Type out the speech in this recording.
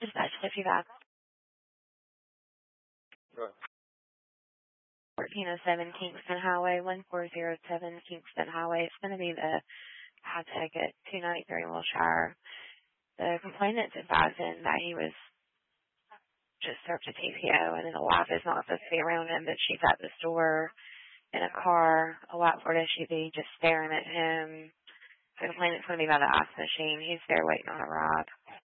Dispatch 55. Right. 1407 Kingston Highway, 1407 Kingston Highway. It's going to be the high tech at 293 Wilshire. The complainant's advising that he was just served a TPO and then the wife is not supposed to be around him, but she's at the store in a car, a white Ford SUV, just staring at him. The complainant's going to be by the ice machine. He's there waiting on a ride.